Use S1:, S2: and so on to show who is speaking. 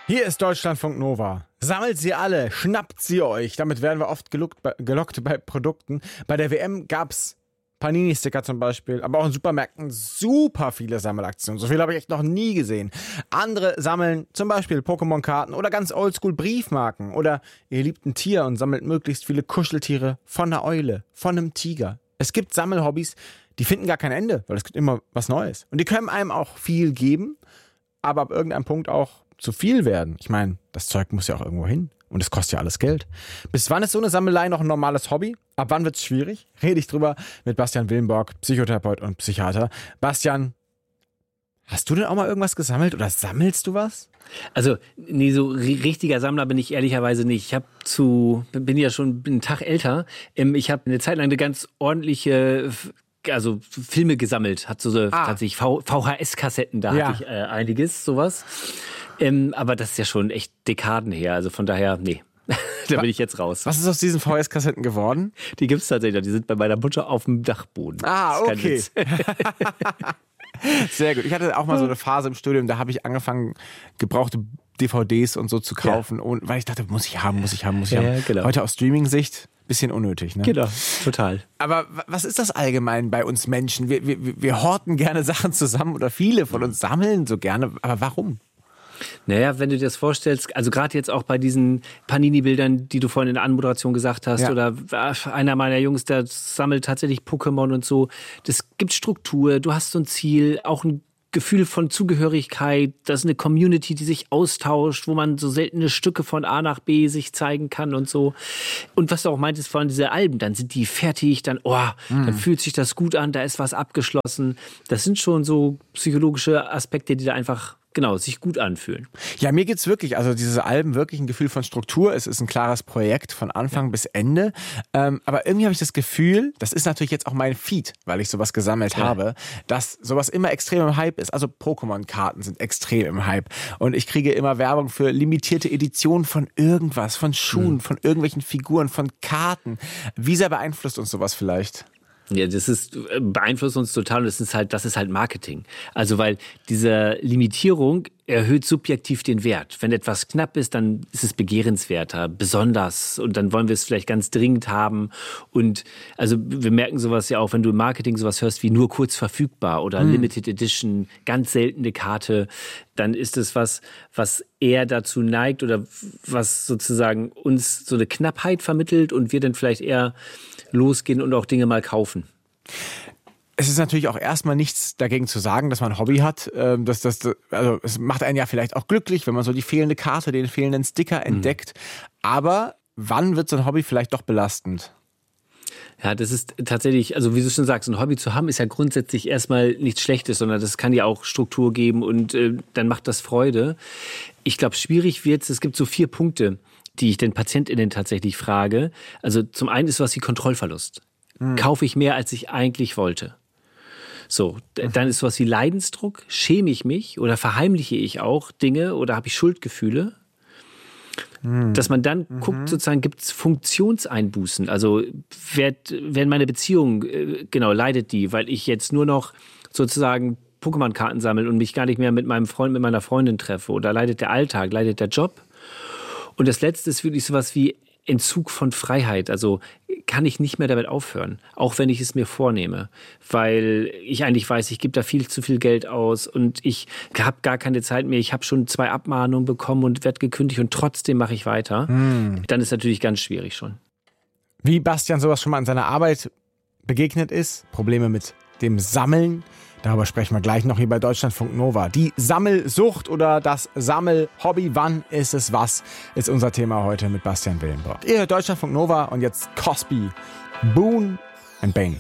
S1: Hier ist Deutschlandfunk Nova. Sammelt sie alle, schnappt sie euch. Damit werden wir oft gelockt bei Produkten. Bei der WM gab's Panini-Sticker zum Beispiel, aber auch in Supermärkten super viele Sammelaktionen. So viel habe ich echt noch nie gesehen. Andere sammeln zum Beispiel Pokémon-Karten oder ganz oldschool Briefmarken. Oder ihr liebt ein Tier und sammelt möglichst viele Kuscheltiere von einer Eule, von einem Tiger. Es gibt Sammelhobbys, die finden gar kein Ende, weil es gibt immer was Neues. Und die können einem auch viel geben, aber ab irgendeinem Punkt auch zu viel werden. Ich meine, das Zeug muss ja auch irgendwo hin. Und es kostet ja alles Geld. Bis wann ist so eine Sammelei noch ein normales Hobby? Ab wann wird's schwierig? Rede ich drüber mit Bastian Willenborg, Psychotherapeut und Psychiater. Bastian, hast du denn auch mal irgendwas gesammelt oder sammelst du was?
S2: Also, nee, so richtiger Sammler bin ich ehrlicherweise nicht. Bin ja schon einen Tag älter. Ich habe eine Zeit lang eine ganz ordentliche Filme gesammelt. Hat tatsächlich VHS-Kassetten, da hatte ich einiges, sowas. Aber das ist ja schon echt Dekaden her. Also von daher, nee, da bin ich jetzt raus.
S1: Was ist aus diesen VHS-Kassetten geworden?
S2: Die gibt's tatsächlich. Die sind bei meiner Mutter auf dem Dachboden.
S1: Ah, okay. Sehr gut. Ich hatte auch mal so eine Phase im Studium, da habe ich angefangen, gebrauchte DVDs und so zu kaufen, und weil ich dachte, muss ich haben.
S2: Genau.
S1: Heute aus Streaming-Sicht bisschen unnötig, ne?
S2: Genau, total.
S1: Aber was ist das allgemein bei uns Menschen? Wir horten gerne Sachen zusammen oder viele von uns sammeln so gerne. Aber warum?
S2: Naja, wenn du dir das vorstellst, also gerade jetzt auch bei diesen Panini-Bildern, die du vorhin in der Anmoderation gesagt hast, oder einer meiner Jungs, der sammelt tatsächlich Pokémon und so, das gibt Struktur, du hast so ein Ziel, auch ein Gefühl von Zugehörigkeit, das ist eine Community, die sich austauscht, wo man so seltene Stücke von A nach B sich zeigen kann und so. Und was du auch meintest vorhin, diese Alben, dann sind die fertig, dann fühlt sich das gut an, da ist was abgeschlossen. Das sind schon so psychologische Aspekte, die da einfach sich gut anfühlen.
S1: Ja, mir geht's wirklich, also diese Alben, wirklich ein Gefühl von Struktur. Es ist ein klares Projekt von Anfang bis Ende. Aber irgendwie habe ich das Gefühl, das ist natürlich jetzt auch mein Feed, weil ich sowas gesammelt habe, dass sowas immer extrem im Hype ist. Also Pokémon-Karten sind extrem im Hype. Und ich kriege immer Werbung für limitierte Editionen von irgendwas, von Schuhen, von irgendwelchen Figuren, von Karten. Wie sehr beeinflusst uns sowas vielleicht?
S2: Ja, beeinflusst uns total, und das ist halt Marketing. Also, weil diese Limitierung erhöht subjektiv den Wert. Wenn etwas knapp ist, dann ist es begehrenswerter, besonders, und dann wollen wir es vielleicht ganz dringend haben. Und also wir merken sowas ja auch, wenn du im Marketing sowas hörst wie nur kurz verfügbar oder Limited Edition, ganz seltene Karte, dann ist es was eher dazu neigt oder was sozusagen uns so eine Knappheit vermittelt und wir dann vielleicht eher losgehen und auch Dinge mal kaufen.
S1: Es ist natürlich auch erstmal nichts dagegen zu sagen, dass man ein Hobby hat. Also es macht einen ja vielleicht auch glücklich, wenn man so die fehlende Karte, den fehlenden Sticker entdeckt. Aber wann wird so ein Hobby vielleicht doch belastend?
S2: Ja, das ist tatsächlich, also wie du schon sagst, ein Hobby zu haben ist ja grundsätzlich erstmal nichts Schlechtes, sondern das kann ja auch Struktur geben und dann macht das Freude. Ich glaube, schwierig wird's. Es gibt so 4 Punkte, die ich den PatientInnen tatsächlich frage. Also zum einen ist was wie Kontrollverlust. Kaufe ich mehr, als ich eigentlich wollte? So, dann ist sowas wie Leidensdruck. Schäme ich mich oder verheimliche ich auch Dinge oder habe ich Schuldgefühle? Dass man dann guckt, sozusagen, gibt es Funktionseinbußen? Also werden meine Beziehung, leidet die, weil ich jetzt nur noch sozusagen Pokémon-Karten sammle und mich gar nicht mehr mit meinem Freund, mit meiner Freundin treffe? Oder leidet der Alltag, leidet der Job? Und das Letzte ist wirklich sowas wie Entzug von Freiheit. Also kann ich nicht mehr damit aufhören, auch wenn ich es mir vornehme. Weil ich eigentlich weiß, ich gebe da viel zu viel Geld aus und ich habe gar keine Zeit mehr. Ich habe schon 2 Abmahnungen bekommen und werde gekündigt und trotzdem mache ich weiter. Dann ist natürlich ganz schwierig schon.
S1: Wie Bastian sowas schon mal in seiner Arbeit begegnet ist, Probleme mit dem Sammeln, darüber sprechen wir gleich noch hier bei Deutschlandfunk Nova. Die Sammelsucht oder das Sammelhobby, wann ist es was, ist unser Thema heute mit Bastian Willenborg. Ihr hört Deutschlandfunk Nova und jetzt Cosby, Boone and Bane.